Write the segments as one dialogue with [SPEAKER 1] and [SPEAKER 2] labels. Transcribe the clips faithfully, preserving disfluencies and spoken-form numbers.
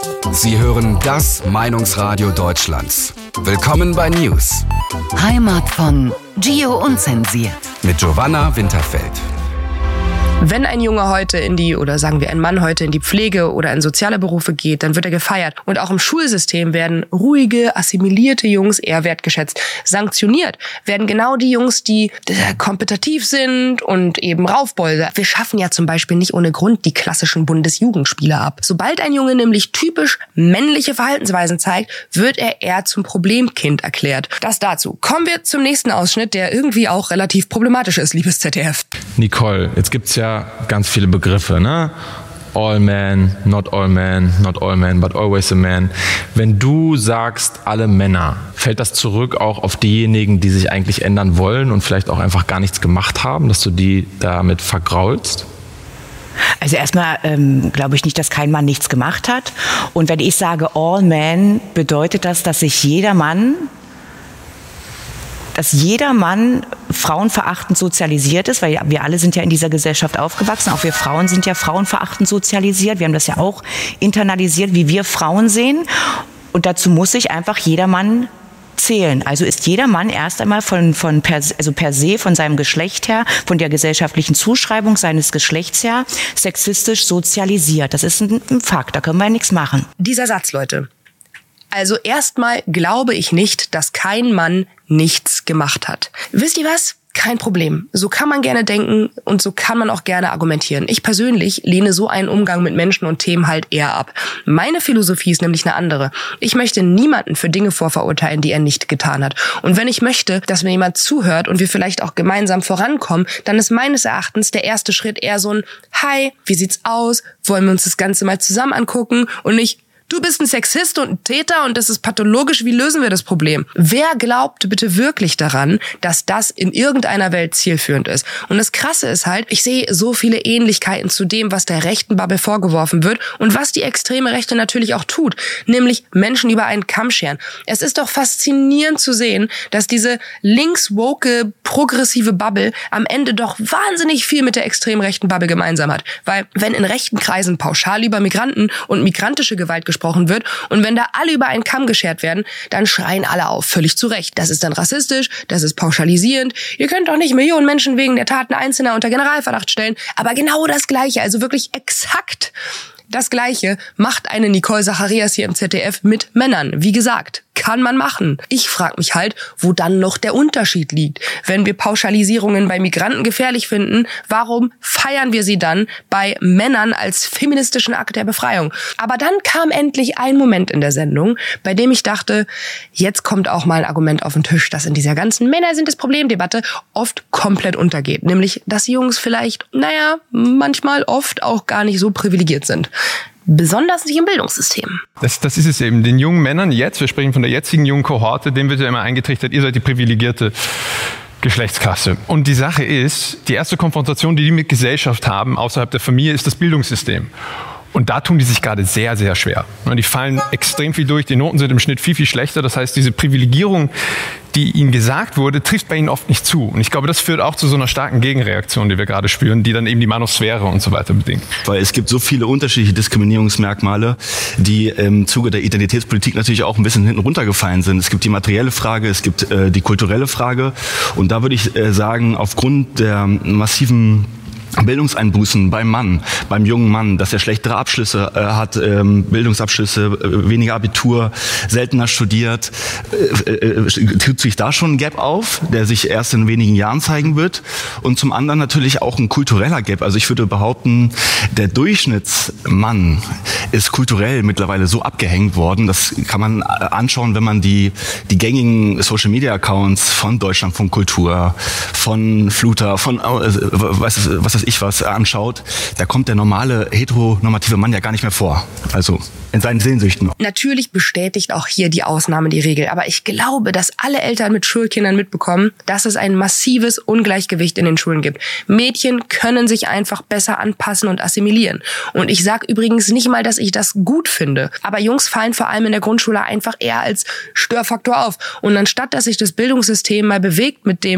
[SPEAKER 1] Sie hören das Meinungsradio Deutschlands. Willkommen bei News.
[SPEAKER 2] Heimat von Gio Unzensiert.
[SPEAKER 1] Mit Giovanna Winterfeld.
[SPEAKER 3] Wenn ein Junge heute in die, oder sagen wir ein Mann heute in die Pflege oder in soziale Berufe geht, dann wird er gefeiert. Und auch im Schulsystem werden ruhige, assimilierte Jungs eher wertgeschätzt. Sanktioniert werden genau die Jungs, die kompetitiv sind und eben Raufbolde. Wir schaffen ja zum Beispiel nicht ohne Grund die klassischen Bundesjugendspieler ab. Sobald ein Junge nämlich typisch männliche Verhaltensweisen zeigt, wird er eher zum Problemkind erklärt. Das dazu. Kommen wir zum nächsten Ausschnitt, der irgendwie auch relativ problematisch ist, liebes Z D F.
[SPEAKER 4] Nicole, jetzt gibt's ja ganz viele Begriffe, ne? All men, not all men, not all men, but always a man. Wenn du sagst, alle Männer, fällt das zurück auch auf diejenigen, die sich eigentlich ändern wollen und vielleicht auch einfach gar nichts gemacht haben, dass du die damit vergraulst?
[SPEAKER 5] Also erstmal ähm, glaube ich nicht, dass kein Mann nichts gemacht hat. Und wenn ich sage all men, bedeutet das, dass sich jeder Mann dass jeder Mann frauenverachtend sozialisiert ist, weil wir alle sind ja in dieser Gesellschaft aufgewachsen, auch wir Frauen sind ja frauenverachtend sozialisiert, wir haben das ja auch internalisiert, wie wir Frauen sehen, und dazu muss sich einfach jeder Mann zählen. Also ist jeder Mann erst einmal von, von per, also per se von seinem Geschlecht her, von der gesellschaftlichen Zuschreibung seines Geschlechts her, sexistisch sozialisiert. Das ist ein, ein Fakt, da können wir ja nichts machen.
[SPEAKER 3] Dieser Satz, Leute. Also erstmal glaube ich nicht, dass kein Mann nichts gemacht hat. Wisst ihr was? Kein Problem. So kann man gerne denken und so kann man auch gerne argumentieren. Ich persönlich lehne so einen Umgang mit Menschen und Themen halt eher ab. Meine Philosophie ist nämlich eine andere. Ich möchte niemanden für Dinge vorverurteilen, die er nicht getan hat. Und wenn ich möchte, dass mir jemand zuhört und wir vielleicht auch gemeinsam vorankommen, dann ist meines Erachtens der erste Schritt eher so ein Hi, wie sieht's aus? Wollen wir uns das Ganze mal zusammen angucken? Und nicht du bist ein Sexist und ein Täter und das ist pathologisch, wie lösen wir das Problem? Wer glaubt bitte wirklich daran, dass das in irgendeiner Welt zielführend ist? Und das Krasse ist halt, ich sehe so viele Ähnlichkeiten zu dem, was der rechten Bubble vorgeworfen wird und was die extreme Rechte natürlich auch tut, nämlich Menschen über einen Kamm scheren. Es ist doch faszinierend zu sehen, dass diese links-woke, progressive Bubble am Ende doch wahnsinnig viel mit der extrem rechten Bubble gemeinsam hat. Weil wenn in rechten Kreisen pauschal über Migranten und migrantische Gewalt gesprochen gesprochen wird und wenn da alle über einen Kamm geschert werden, dann schreien alle auf, völlig zu Recht. Das ist dann rassistisch, das ist pauschalisierend. Ihr könnt doch nicht Millionen Menschen wegen der Taten Einzelner unter Generalverdacht stellen, aber genau das Gleiche, also wirklich exakt das Gleiche macht eine Nicole Zacharias hier im Z D F mit Männern. Wie gesagt, kann man machen. Ich frage mich halt, wo dann noch der Unterschied liegt. Wenn wir Pauschalisierungen bei Migranten gefährlich finden, warum feiern wir sie dann bei Männern als feministischen Akt der Befreiung? Aber dann kam endlich ein Moment in der Sendung, bei dem ich dachte, jetzt kommt auch mal ein Argument auf den Tisch, das in dieser ganzen Männer sind das Problem-Debatte oft komplett untergeht. Nämlich, dass Jungs vielleicht, naja, manchmal oft auch gar nicht so privilegiert sind. Besonders nicht im Bildungssystem.
[SPEAKER 6] Das, das ist es eben. Den jungen Männern jetzt, wir sprechen von der jetzigen jungen Kohorte, dem wird ja immer eingetrichtert, ihr seid die privilegierte Geschlechtsklasse. Und die Sache ist, die erste Konfrontation, die die mit Gesellschaft haben, außerhalb der Familie, ist das Bildungssystem. Und da tun die sich gerade sehr, sehr schwer. Die fallen extrem viel durch, die Noten sind im Schnitt viel, viel schlechter. Das heißt, diese Privilegierung, die ihnen gesagt wurde, trifft bei ihnen oft nicht zu. Und ich glaube, das führt auch zu so einer starken Gegenreaktion, die wir gerade spüren, die dann eben die Manosphäre und so weiter bedingt.
[SPEAKER 7] Weil es gibt so viele unterschiedliche Diskriminierungsmerkmale, die im Zuge der Identitätspolitik natürlich auch ein bisschen hinten runtergefallen sind. Es gibt die materielle Frage, es gibt äh, die kulturelle Frage. Und da würde ich äh, sagen, aufgrund der massiven Bildungseinbußen beim Mann, beim jungen Mann, dass er schlechtere Abschlüsse äh, hat, ähm, Bildungsabschlüsse, äh, weniger Abitur, seltener studiert, äh, äh, tut sich da schon ein Gap auf, der sich erst in wenigen Jahren zeigen wird. Und zum anderen natürlich auch ein kultureller Gap. Also ich würde behaupten, der Durchschnittsmann ist kulturell mittlerweile so abgehängt worden. Das kann man anschauen, wenn man die, die gängigen Social-Media-Accounts von Deutschlandfunk Kultur, von Fluter, von äh, was, was weiß ich was anschaut. Da kommt der normale heteronormative Mann ja gar nicht mehr vor. Also in seinen Sehnsüchten.
[SPEAKER 3] Natürlich bestätigt auch hier die Ausnahme die Regel. Aber ich glaube, dass alle Eltern mit Schulkindern mitbekommen, dass es ein massives Ungleichgewicht in den Schulen gibt. Mädchen können sich einfach besser anpassen und assimilieren. Und ich sage übrigens nicht mal, dass ich das gut finde. Aber Jungs fallen vor allem in der Grundschule einfach eher als Störfaktor auf. Und anstatt, dass sich das Bildungssystem mal bewegt mit dem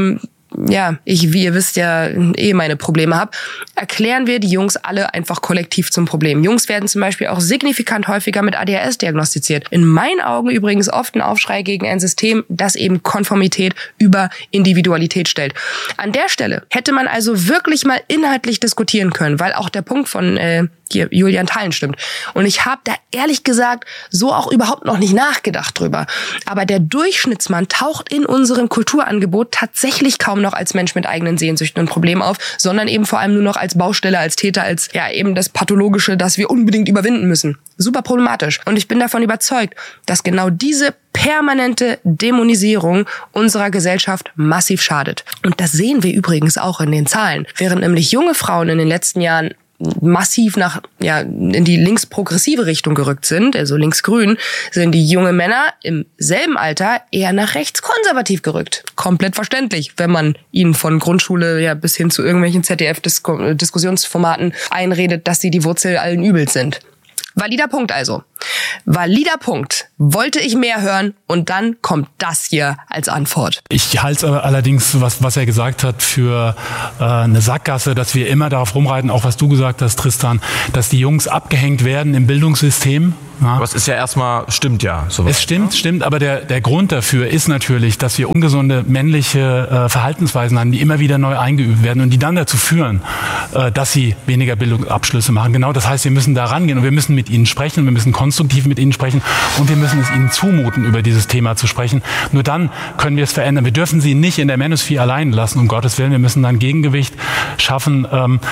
[SPEAKER 3] ja, ich, wie ihr wisst, ja eh meine Probleme habe, erklären wir die Jungs alle einfach kollektiv zum Problem. Jungs werden zum Beispiel auch signifikant häufiger mit A D H S diagnostiziert. In meinen Augen übrigens oft ein Aufschrei gegen ein System, das eben Konformität über Individualität stellt. An der Stelle hätte man also wirklich mal inhaltlich diskutieren können, weil auch der Punkt von äh, hier, Julian Theilen stimmt. Und ich habe da ehrlich gesagt so auch überhaupt noch nicht nachgedacht drüber. Aber der Durchschnittsmann taucht in unserem Kulturangebot tatsächlich kaum noch als Mensch mit eigenen Sehnsüchten und Problemen auf, sondern eben vor allem nur noch als Baustelle, als Täter, als ja eben das Pathologische, das wir unbedingt überwinden müssen. Super problematisch. Und ich bin davon überzeugt, dass genau diese permanente Dämonisierung unserer Gesellschaft massiv schadet. Und das sehen wir übrigens auch in den Zahlen. Während nämlich junge Frauen in den letzten Jahren massiv nach ja in die linksprogressive Richtung gerückt sind, also linksgrün, sind die junge Männer im selben Alter eher nach rechtskonservativ gerückt. Komplett verständlich, wenn man ihnen von Grundschule ja bis hin zu irgendwelchen Z D F-Diskussionsformaten einredet, dass sie die Wurzel allen Übels sind. Valider Punkt also. Valider Punkt. Wollte ich mehr hören und dann kommt das hier als Antwort.
[SPEAKER 8] Ich halte es allerdings, was, was er gesagt hat, für äh, eine Sackgasse, dass wir immer darauf rumreiten, auch was du gesagt hast, Tristan, dass die Jungs abgehängt werden im Bildungssystem. Ja.
[SPEAKER 4] Aber es ist ja erstmal, stimmt ja. Sowas.
[SPEAKER 8] Es stimmt, stimmt, aber der, der Grund dafür ist natürlich, dass wir ungesunde männliche äh, Verhaltensweisen haben, die immer wieder neu eingeübt werden und die dann dazu führen, äh, dass sie weniger Bildungsabschlüsse machen. Genau, das heißt, wir müssen da rangehen und wir müssen mit ihnen sprechen, wir müssen konstruktiv mit ihnen sprechen und wir müssen es ihnen zumuten, über dieses Thema zu sprechen. Nur dann können wir es verändern. Wir dürfen sie nicht in der Manosphere allein lassen, um Gottes Willen. Wir müssen dann Gegengewicht schaffen. Ähm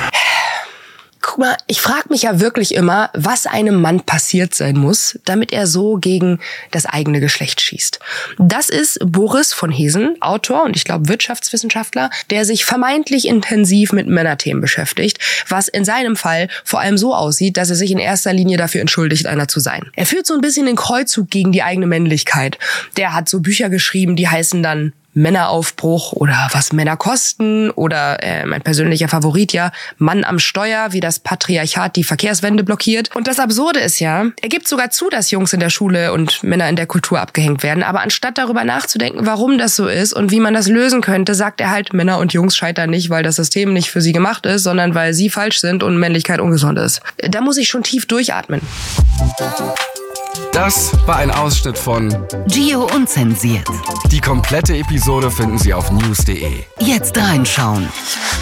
[SPEAKER 3] Guck mal, ich frage mich ja wirklich immer, was einem Mann passiert sein muss, damit er so gegen das eigene Geschlecht schießt. Das ist Boris von Hesen, Autor und ich glaube Wirtschaftswissenschaftler, der sich vermeintlich intensiv mit Männerthemen beschäftigt, was in seinem Fall vor allem so aussieht, dass er sich in erster Linie dafür entschuldigt, einer zu sein. Er führt so ein bisschen den Kreuzzug gegen die eigene Männlichkeit. Der hat so Bücher geschrieben, die heißen dann Männeraufbruch oder was Männer kosten oder äh, mein persönlicher Favorit ja, Mann am Steuer, wie das Patriarchat die Verkehrswende blockiert. Und das Absurde ist ja, er gibt sogar zu, dass Jungs in der Schule und Männer in der Kultur abgehängt werden, aber anstatt darüber nachzudenken, warum das so ist und wie man das lösen könnte, sagt er halt, Männer und Jungs scheitern nicht, weil das System nicht für sie gemacht ist, sondern weil sie falsch sind und Männlichkeit ungesund ist. Da muss ich schon tief durchatmen.
[SPEAKER 1] Das war ein Ausschnitt von
[SPEAKER 2] Gio Unzensiert.
[SPEAKER 1] Die komplette Episode finden Sie auf news punkt de.
[SPEAKER 2] Jetzt reinschauen.